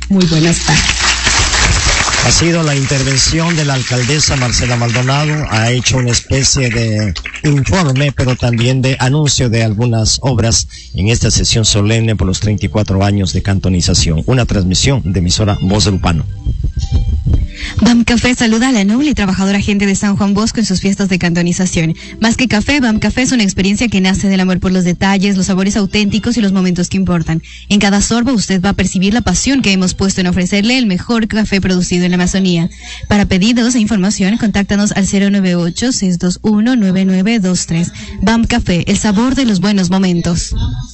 Muy buenas tardes. Ha sido la intervención de la alcaldesa Marcela Maldonado, ha hecho una especie de informe, pero también de anuncio de algunas obras en esta sesión solemne por los 34 años de cantonización. Una transmisión de emisora Voz del Upano. BAM Café saluda a la noble y trabajadora gente de San Juan Bosco en sus fiestas de cantonización. Más que café, BAM Café es una experiencia que nace del amor por los detalles, los sabores auténticos y los momentos que importan. En cada sorbo usted va a percibir la pasión que hemos puesto en ofrecerle el mejor café producido en la Amazonía. Para pedidos e información, contáctanos al 098-621-9923. BAM Café, el sabor de los buenos momentos.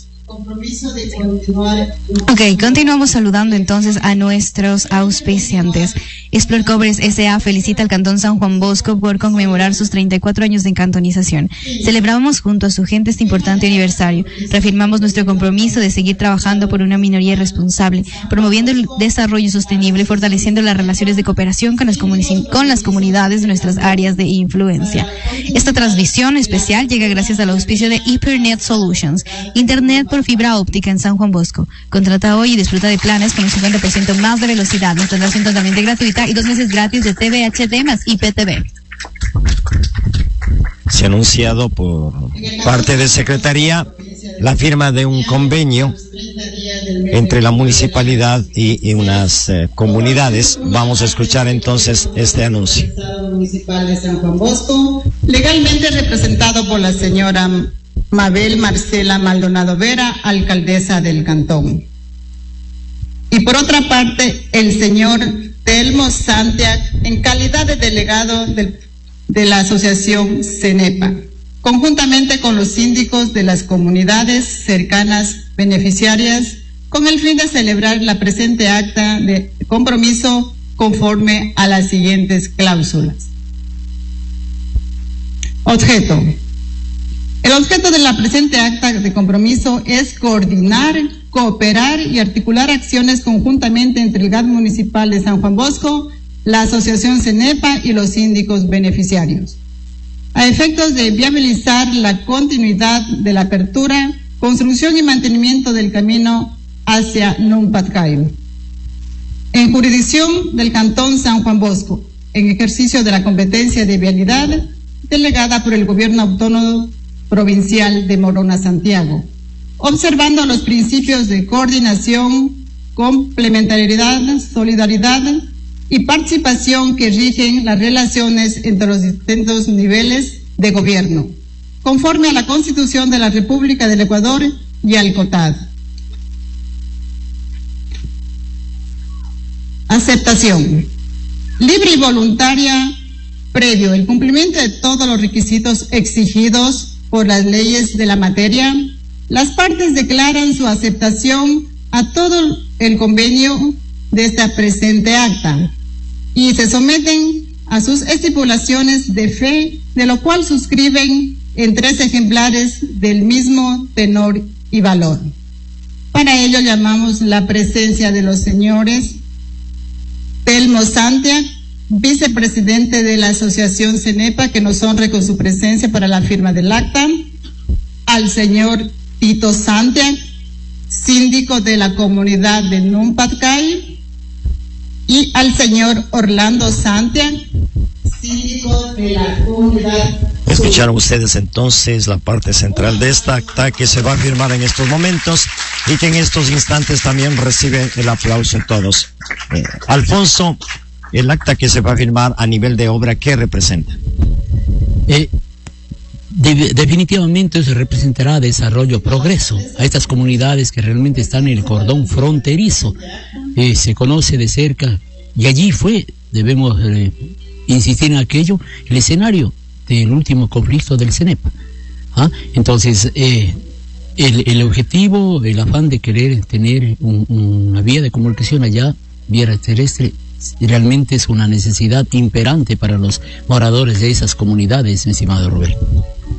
Ok, continuamos saludando entonces a nuestros auspiciantes. Explore Cobres S.A. felicita al Cantón San Juan Bosco por conmemorar sus 34 años de cantonización. Celebramos junto a su gente este importante aniversario. Reafirmamos nuestro compromiso de seguir trabajando por una minoría responsable, promoviendo el desarrollo sostenible y fortaleciendo las relaciones de cooperación con las comunidades de nuestras áreas de influencia. Esta transmisión especial llega gracias al auspicio de HyperNet Solutions, Internet por fibra óptica en San Juan Bosco. Contrata hoy y disfruta de planes con un 50% más de velocidad, instalación totalmente gratuita y 2 meses gratis de TV HD más IPTV. Se ha anunciado por parte de Secretaría la firma de un convenio entre la municipalidad y unas comunidades. Vamos a escuchar entonces este anuncio. Municipal de San Juan Bosco, legalmente representado por la señora Mabel Marcela Maldonado Vera, alcaldesa del cantón. Y por otra parte, el señor Telmo Santiago, en calidad de delegado de la asociación CENEPA, conjuntamente con los síndicos de las comunidades cercanas beneficiarias, con el fin de celebrar la presente acta de compromiso conforme a las siguientes cláusulas. Objeto. El objeto de la presente acta de compromiso es coordinar, cooperar y articular acciones conjuntamente entre el GAD municipal de San Juan Bosco, la asociación CENEPA y los síndicos beneficiarios, a efectos de viabilizar la continuidad de la apertura, construcción y mantenimiento del camino hacia Numpatcay, en jurisdicción del Cantón San Juan Bosco, en ejercicio de la competencia de vialidad delegada por el Gobierno Autónomo Provincial de Morona, Santiago, observando los principios de coordinación, complementariedad, solidaridad y participación que rigen las relaciones entre los distintos niveles de gobierno, conforme a la Constitución de la República del Ecuador y al COTAD. Aceptación. Libre y voluntaria, previo el cumplimiento de todos los requisitos exigidos por las leyes de la materia, las partes declaran su aceptación a todo el convenio de esta presente acta y se someten a sus estipulaciones de fe, de lo cual suscriben en 3 ejemplares del mismo tenor y valor. Para ello llamamos la presencia de los señores Telmo Santiago, vicepresidente de la asociación CENEPA, que nos honre con su presencia para la firma del acta, al señor Tito Santiago, síndico de la comunidad de Numpatcay, y al señor Orlando Santiago, síndico de la comunidad. Escucharon ustedes entonces la parte central de esta acta que se va a firmar en estos momentos y que en estos instantes también recibe el aplauso de todos. Alfonso, el acta que se va a firmar a nivel de obra, ¿qué representa? Definitivamente eso representará desarrollo, progreso a estas comunidades que realmente están en el cordón fronterizo. Se conoce de cerca y allí fue, debemos insistir en aquello, el escenario del último conflicto del CENEPA. Entonces, el objetivo, el afán de querer tener una vía de comunicación allá, vía terrestre, realmente es una necesidad imperante para los moradores de esas comunidades, mi estimado Rubén.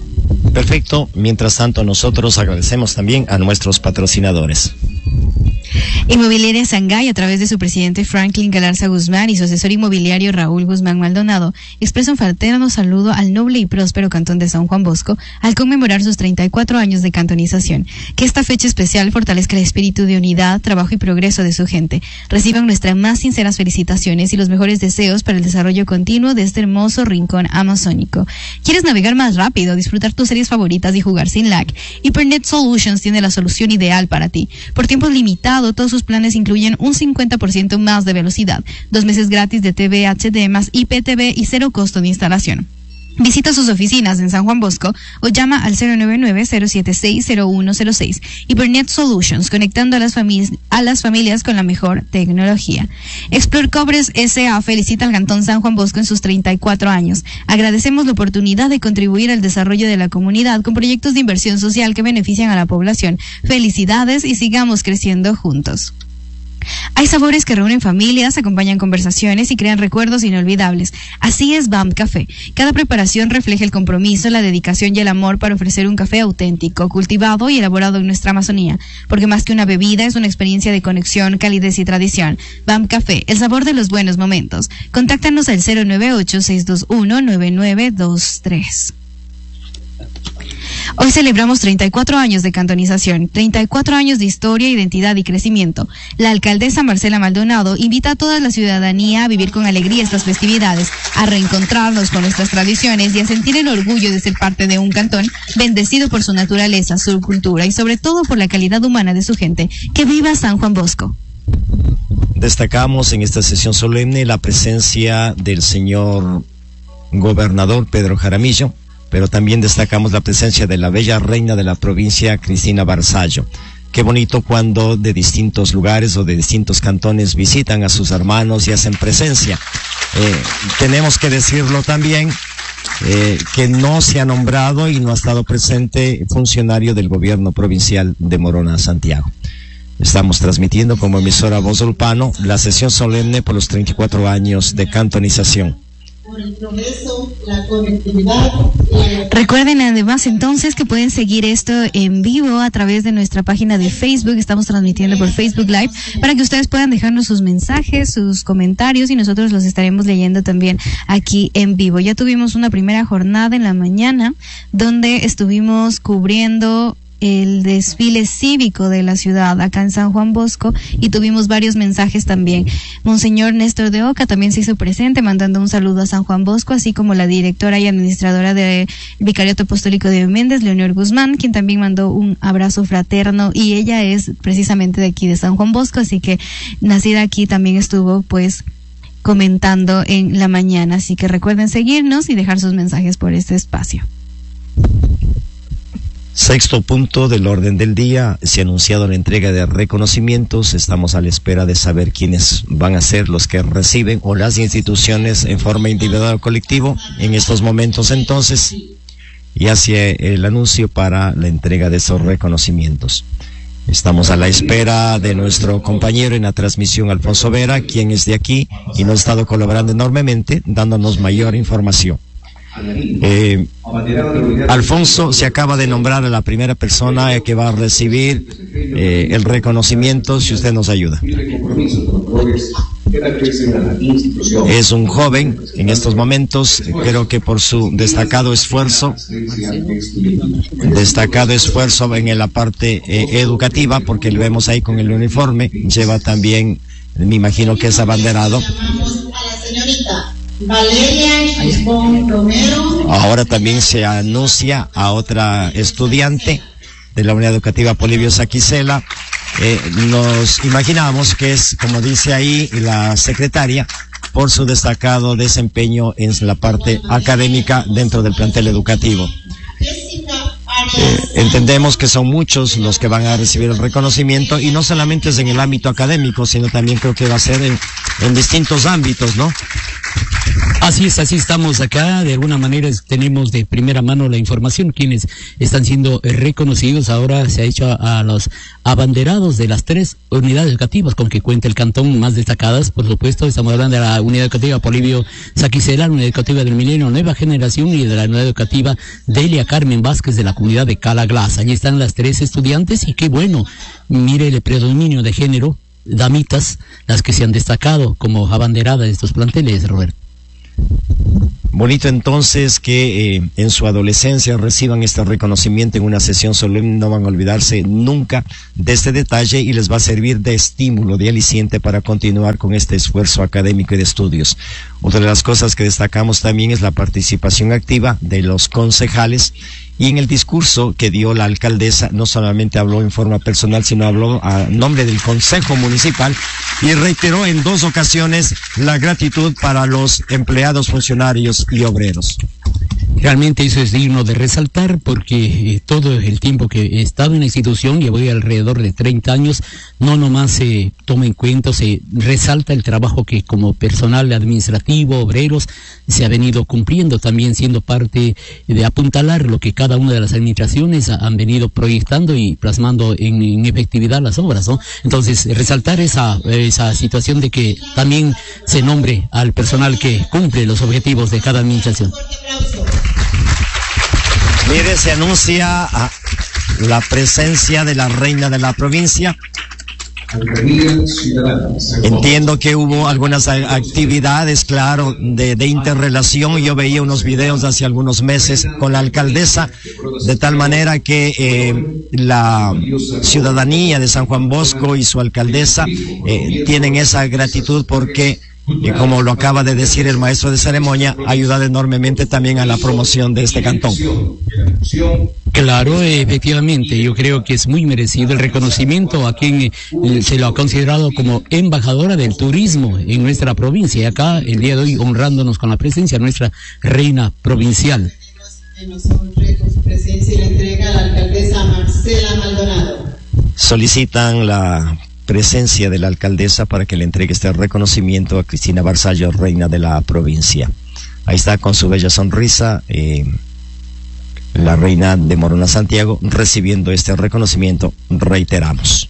Perfecto. Mientras tanto, nosotros agradecemos también a nuestros patrocinadores. Inmobiliaria Sangay, a través de su presidente Franklin Galarza Guzmán y su asesor inmobiliario Raúl Guzmán Maldonado, expresa un fraterno saludo al noble y próspero cantón de San Juan Bosco al conmemorar sus 34 años de cantonización. Que esta fecha especial fortalezca el espíritu de unidad, trabajo y progreso de su gente. Reciban nuestras más sinceras felicitaciones y los mejores deseos para el desarrollo continuo de este hermoso rincón amazónico. ¿Quieres navegar más rápido, disfrutar tus series favoritas y jugar sin lag? HyperNet Solutions tiene la solución ideal para ti. Por tiempo limitado, todos sus planes incluyen un 50% más de velocidad, 2 meses gratis de TV HD más IPTV y 0 costo de instalación. Visita sus oficinas en San Juan Bosco o llama al 099-076-0106. HyperNet Solutions, conectando a las familias con la mejor tecnología. Explore Cobres S.A. felicita al Cantón San Juan Bosco en sus 34 años. Agradecemos la oportunidad de contribuir al desarrollo de la comunidad con proyectos de inversión social que benefician a la población. Felicidades y sigamos creciendo juntos. Hay sabores que reúnen familias, acompañan conversaciones y crean recuerdos inolvidables. Así es BAM Café. Cada preparación refleja el compromiso, la dedicación y el amor para ofrecer un café auténtico, cultivado y elaborado en nuestra Amazonía. Porque más que una bebida, es una experiencia de conexión, calidez y tradición. BAM Café, el sabor de los buenos momentos. Contáctanos al 098-621-9923. Hoy celebramos 34 años de cantonización, 34 años de historia, identidad y crecimiento. La alcaldesa Marcela Maldonado invita a toda la ciudadanía a vivir con alegría estas festividades, a reencontrarnos con nuestras tradiciones y a sentir el orgullo de ser parte de un cantón bendecido por su naturaleza, su cultura y sobre todo por la calidad humana de su gente. ¡Que viva San Juan Bosco! Destacamos en esta sesión solemne la presencia del señor gobernador Pedro Jaramillo, pero también destacamos la presencia de la bella reina de la provincia, Cristina Barzallo. Qué bonito cuando de distintos lugares o de distintos cantones visitan a sus hermanos y hacen presencia. Tenemos que decirlo también, que no se ha nombrado y no ha estado presente funcionario del gobierno provincial de Morona, Santiago. Estamos transmitiendo como emisora Voz del Pano la sesión solemne por los 34 años de cantonización. Por el progreso, la conectividad. Recuerden además entonces que pueden seguir esto en vivo a través de nuestra página de Facebook. Estamos transmitiendo por Facebook Live para que ustedes puedan dejarnos sus mensajes, sus comentarios y nosotros los estaremos leyendo también aquí en vivo. Ya tuvimos una primera jornada en la mañana donde estuvimos cubriendo el desfile cívico de la ciudad acá en San Juan Bosco y tuvimos varios mensajes también. Monseñor Néstor de Oca también se hizo presente mandando un saludo a San Juan Bosco, así como la directora y administradora del Vicariato Apostólico de Méndez, Leonor Guzmán, quien también mandó un abrazo fraterno y ella es precisamente de aquí de San Juan Bosco, así que nacida aquí también estuvo pues comentando en la mañana, así que recuerden seguirnos y dejar sus mensajes por este espacio. Sexto punto del orden del día, se ha anunciado la entrega de reconocimientos. Estamos a la espera de saber quiénes van a ser los que reciben o las instituciones en forma individual o colectivo. En estos momentos entonces ya hace el anuncio para la entrega de esos reconocimientos. Estamos a la espera de nuestro compañero en la transmisión, Alfonso Vera, quien es de aquí y nos ha estado colaborando enormemente, dándonos mayor información. Alfonso, se acaba de nombrar a la primera persona que va a recibir el reconocimiento, si usted nos ayuda. Es un joven en estos momentos, creo que por su destacado esfuerzo en la parte educativa, porque lo vemos ahí con el uniforme, lleva también, me imagino que es abanderado. Valeria Gisbón Romero. Ahora también se anuncia a otra estudiante de la Unidad Educativa Polibio Saquicela. Nos imaginamos que es, como dice ahí la secretaria, por su destacado desempeño en la parte académica dentro del plantel educativo. Entendemos que son muchos los que van a recibir el reconocimiento y no solamente es en el ámbito académico, sino también creo que va a ser en distintos ámbitos, ¿no? Así es, así estamos acá. De alguna manera tenemos de primera mano la información, quienes están siendo reconocidos. Ahora se ha hecho a los abanderados de las 3 unidades educativas con que cuenta el cantón más destacadas. Por supuesto, estamos hablando de la unidad educativa Polibio Saquicela, la unidad educativa del Milenio Nueva Generación y de la unidad educativa Delia Carmen Vázquez de la comunidad de Calaglas. Allí están las 3 estudiantes y qué bueno, mire el predominio de género, damitas, las que se han destacado como abanderadas de estos planteles, Roberto. Bonito entonces que en su adolescencia reciban este reconocimiento en una sesión solemne. No van a olvidarse nunca de este detalle y les va a servir de estímulo, de aliciente para continuar con este esfuerzo académico y de estudios. Otra de las cosas que destacamos también es la participación activa de los concejales. Y en el discurso que dio la alcaldesa, no solamente habló en forma personal, sino habló a nombre del Consejo Municipal y reiteró en 2 ocasiones la gratitud para los empleados, funcionarios y obreros. Realmente eso es digno de resaltar porque todo el tiempo que he estado en la institución, llevo alrededor de 30 años, no nomás se toma en cuenta, se resalta el trabajo que como personal administrativo, obreros, se ha venido cumpliendo, también siendo parte de apuntalar lo que cada una de las administraciones han venido proyectando y plasmando en efectividad las obras, ¿no? Entonces, resaltar esa situación de que también se nombre al personal que cumple los objetivos de cada administración. Mire, se anuncia la presencia de la reina de la provincia. Entiendo que hubo algunas actividades, claro, de interrelación. Yo veía unos videos hace algunos meses con la alcaldesa, de tal manera que la ciudadanía de San Juan Bosco y su alcaldesa tienen esa gratitud porque, como lo acaba de decir el maestro de ceremonia, ha ayudado enormemente también a la promoción de este cantón. Claro, efectivamente, yo creo que es muy merecido el reconocimiento a quien se lo ha considerado como embajadora del turismo en nuestra provincia. Y acá, el día de hoy, honrándonos con la presencia de nuestra reina provincial. Su presencia y la entrega a la alcaldesa Marcela Maldonado. Solicitan la presencia de la alcaldesa para que le entregue este reconocimiento a Cristina Barzallo, reina de la provincia. Ahí está con su bella sonrisa la reina de Morona Santiago recibiendo este reconocimiento, reiteramos.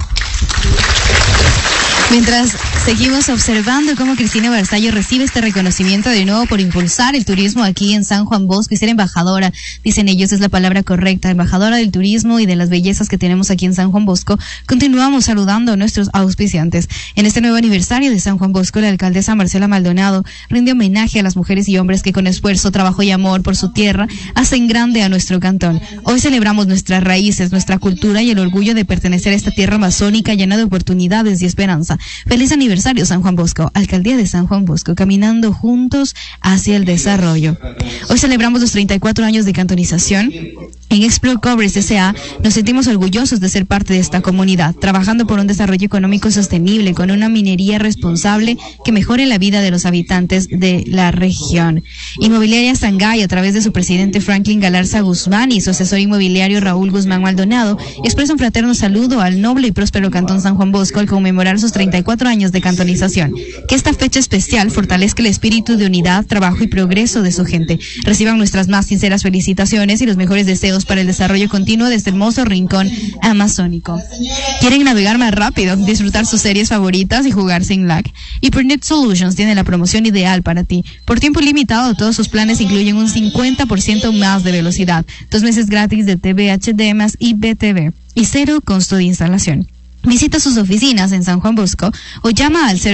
Mientras seguimos observando cómo Cristina Barzallo recibe este reconocimiento de nuevo por impulsar el turismo aquí en San Juan Bosco y ser embajadora, dicen ellos, es la palabra correcta, embajadora del turismo y de las bellezas que tenemos aquí en San Juan Bosco. Continuamos saludando a nuestros auspiciantes. En este nuevo aniversario de San Juan Bosco, la alcaldesa Marcela Maldonado rinde homenaje a las mujeres y hombres que con esfuerzo, trabajo y amor por su tierra hacen grande a nuestro cantón. Hoy celebramos nuestras raíces, nuestra cultura y el orgullo de pertenecer a esta tierra amazónica llena de oportunidades y esperanza. Feliz aniversario San Juan Bosco, Alcaldía de San Juan Bosco, caminando juntos hacia el desarrollo. Hoy celebramos los 34 años de cantonización. En Explore Cobres S.A. nos sentimos orgullosos de ser parte de esta comunidad, trabajando por un desarrollo económico sostenible, con una minería responsable que mejore la vida de los habitantes de la región. Inmobiliaria Sangay, a través de su presidente Franklin Galarza Guzmán y su asesor inmobiliario Raúl Guzmán Maldonado, expresa un fraterno saludo al noble y próspero Cantón San Juan Bosco al conmemorar sus 34 años de cantonización. Que esta fecha especial fortalezca el espíritu de unidad, trabajo y progreso de su gente. Reciban nuestras más sinceras felicitaciones y los mejores deseos para el desarrollo continuo de este hermoso rincón amazónico. ¿Quieren navegar más rápido, disfrutar sus series favoritas y jugar sin lag? Hypernet Solutions tiene la promoción ideal para ti. Por tiempo limitado, todos sus planes incluyen un 50% más de velocidad, 2 meses gratis de TV HD más y BTV y 0 costo de instalación. Visita sus oficinas en San Juan Bosco o llama al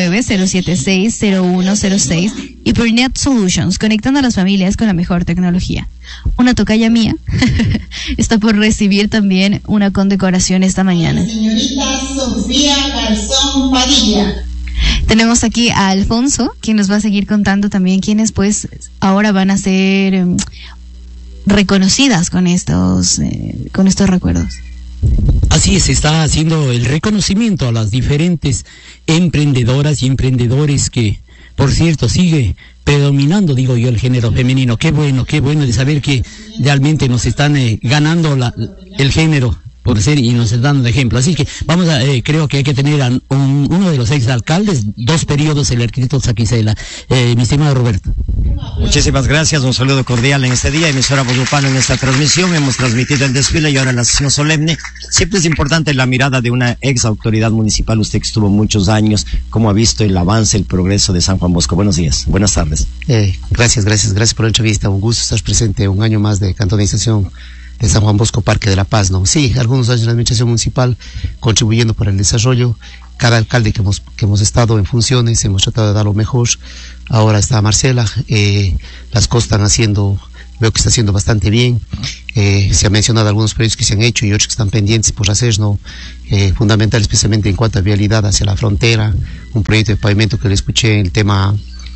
099-076-0106 y Hypernet Solutions, conectando a las familias con la mejor tecnología. Una tocaya mía está por recibir también una condecoración esta mañana. Señorita Sofía Garzón Padilla. Tenemos aquí a Alfonso, quien nos va a seguir contando también quiénes pues ahora van a ser reconocidas con estos recuerdos. Así es, se está haciendo el reconocimiento a las diferentes emprendedoras y emprendedores que, por cierto, sigue predominando, digo yo, el género femenino. Qué bueno de saber que realmente nos están ganando el género por ser y nos están dando ejemplo. Así que vamos a, creo que hay que tener a uno de los exalcaldes, 2 periodos, el arquitecto Saquicela. Mi estimado Roberto. Muchísimas gracias, un saludo cordial en este día, emisora Bogotana en esta transmisión. Hemos transmitido el desfile y ahora la sesión solemne. Siempre es importante la mirada de una ex autoridad municipal. Usted que estuvo muchos años, ¿cómo ha visto el avance, el progreso de San Juan Bosco? Buenos días, buenas tardes. Gracias por la entrevista. Un gusto estar presente un año más de cantonización de San Juan Bosco, Parque de la Paz, ¿no? Sí, algunos años en la administración municipal contribuyendo para el desarrollo. Cada alcalde que hemos estado en funciones hemos tratado de dar lo mejor. Ahora está Marcela, las cosas están haciendo, veo que está haciendo bastante bien. Se ha mencionado algunos proyectos que se han hecho y otros que están pendientes por hacer, ¿no? Fundamental especialmente en cuanto a vialidad hacia la frontera, un proyecto de pavimento que le escuché en el tema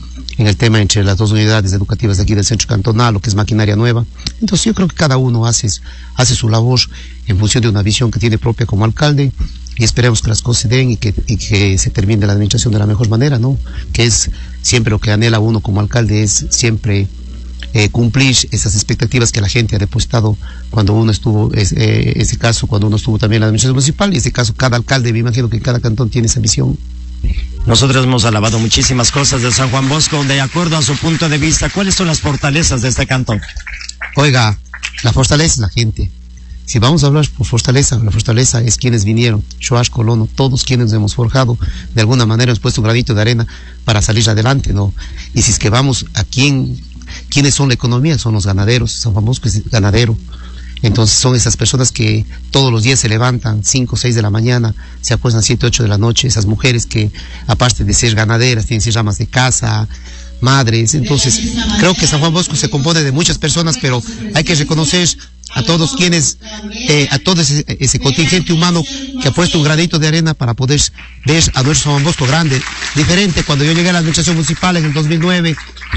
entre las 2 unidades educativas de aquí del centro cantonal, lo que es maquinaria nueva. Entonces yo creo que cada uno hace su labor en función de una visión que tiene propia como alcalde, y esperemos que las cosas se den y que se termine la administración de la mejor manera, ¿no? Que es siempre lo que anhela uno como alcalde, es siempre cumplir esas expectativas que la gente ha depositado cuando uno estuvo, cuando uno estuvo también en la administración municipal, y en este caso cada alcalde, me imagino que cada cantón tiene esa visión. Nosotros hemos alabado muchísimas cosas de San Juan Bosco. De acuerdo a su punto de vista, ¿cuáles son las fortalezas de este cantón? Oiga, la fortaleza es la gente. Si vamos a hablar por fortaleza, la fortaleza es quienes vinieron, Shoash, Colono, todos quienes nos hemos forjado, de alguna manera hemos puesto un granito de arena para salir adelante, ¿no? Y si es que vamos a ¿quiénes son la economía? Son los ganaderos. San Juan Bosco es ganadero. Entonces son esas personas que todos los días se levantan 5 o 6 de la mañana, se acuestan 7 o 8 de la noche, esas mujeres que aparte de ser ganaderas tienen sus amas de casa, madres. Entonces creo que San Juan Bosco se compone de muchas personas, pero hay que reconocer a todos quienes, a todo ese contingente humano que ha puesto un granito de arena para poder ver a nuestro San Juan Bosco grande, diferente. Cuando yo llegué a la administración municipal en el 2009,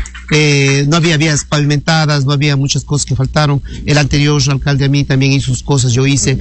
no había vías pavimentadas, no había muchas cosas que faltaron. El anterior alcalde a mí también hizo sus cosas, yo hice.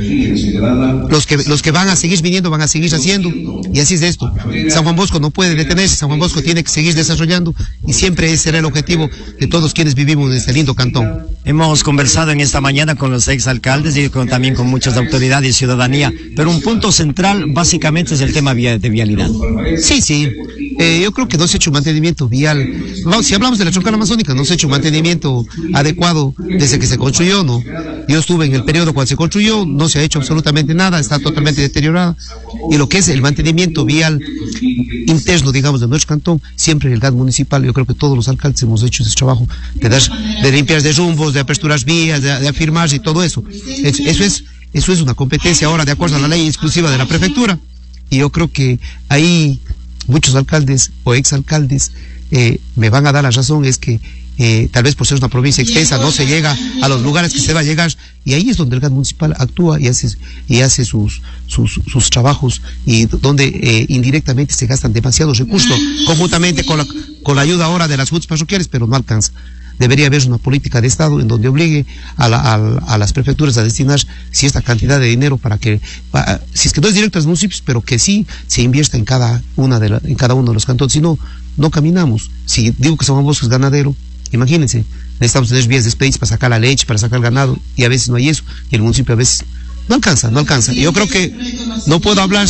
Los que van a seguir viniendo van a seguir haciendo, y así es esto. San Juan Bosco no puede detenerse, San Juan Bosco tiene que seguir desarrollando, y siempre ese será el objetivo de todos quienes vivimos en este lindo cantón. Hemos conversado en esta mañana con los exalcaldes y también con muchas autoridades y ciudadanía, pero un punto central básicamente es el tema de vialidad. Sí, yo creo que no se ha hecho un mantenimiento vial. Si hablamos de la troncal amazónica, no se ha hecho un mantenimiento adecuado desde que se construyó, ¿no? Yo estuve en el periodo cuando se construyó, no se ha hecho absolutamente nada, está totalmente deteriorada. Y lo que es el mantenimiento vial interno, digamos, de nuestro cantón, siempre en el GAD municipal, yo creo que todos los alcaldes hemos hecho ese trabajo de limpiar de rumbos, de aperturar vías, de afirmar y todo eso. Eso es una competencia ahora de acuerdo a la ley exclusiva de la prefectura. Y yo creo que ahí muchos alcaldes o exalcaldes me van a dar la razón, es que tal vez por ser una provincia extensa no se llega a los lugares que se va a llegar, y ahí es donde el GAD municipal actúa y hace sus trabajos, y donde indirectamente se gastan demasiados recursos conjuntamente con la ayuda ahora de las juntas parroquiales, pero no alcanza. Debería haber una política de Estado en donde obligue a las prefecturas a destinar cierta cantidad de dinero si es que no es directo a los municipios, pero que sí se invierta en cada uno de los cantones. Si no, no caminamos. Si digo que San Juan Bosco es ganadero, imagínense, necesitamos tener vías de expedientes para sacar la leche, para sacar el ganado, y a veces no hay eso, y el municipio a veces no alcanza. Yo creo que no puedo hablar,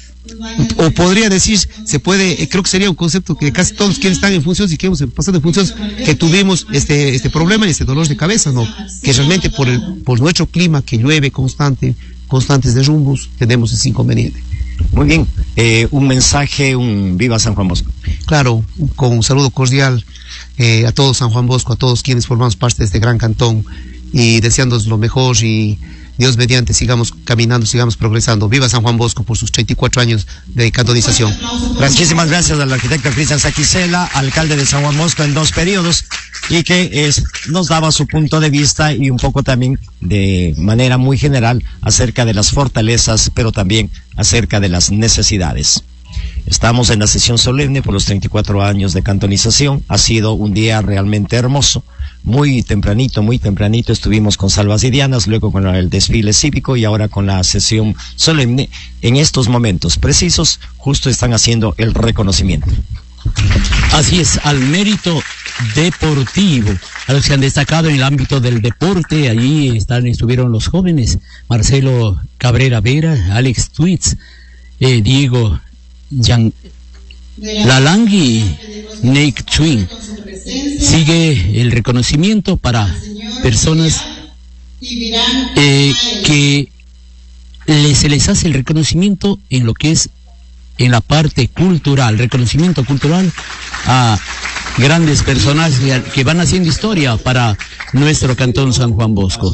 o podría decir, creo que sería un concepto que casi todos quienes están en función, si queremos pasar de funciones, que tuvimos este problema y este dolor de cabeza, ¿no? Que realmente por nuestro clima que llueve constantes derrumbos, tenemos ese inconveniente. Muy bien, un mensaje, un viva San Juan Bosco. Claro, con un saludo cordial a todos San Juan Bosco, a todos quienes formamos parte de este gran cantón, y deseándoles lo mejor, y Dios mediante sigamos caminando, sigamos progresando. Viva San Juan Bosco por sus 34 años de cantonización. Muchísimas gracias al arquitecto Cristian Saquicela, alcalde de San Juan Bosco en 2 periodos, y que nos daba su punto de vista y un poco también de manera muy general acerca de las fortalezas, pero también acerca de las necesidades. Estamos en la sesión solemne por los 34 años de cantonización. Ha sido un día realmente hermoso. Muy tempranito estuvimos con Salvas y Dianas, luego con el desfile cívico y ahora con la sesión solemne. En estos momentos precisos, justo están haciendo el reconocimiento. Así es, al mérito deportivo, a los que han destacado en el ámbito del deporte. Allí estuvieron los jóvenes, Marcelo Cabrera Vera, Alex Twitz, Diego Lalangui, Nick Twin. Sigue el reconocimiento para personas que se les hace el reconocimiento en lo que es en la parte cultural, reconocimiento cultural a grandes personajes que van haciendo historia para nuestro Cantón San Juan Bosco.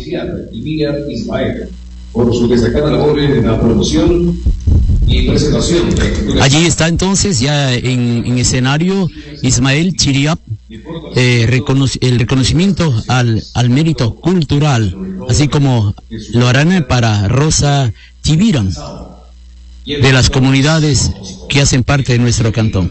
Por su destacada labor en la promoción y presentación. Allí está entonces ya en escenario Ismael Chiriap, el reconocimiento al mérito cultural, así como lo harán para Rosa Tibiran, de las comunidades que hacen parte de nuestro cantón.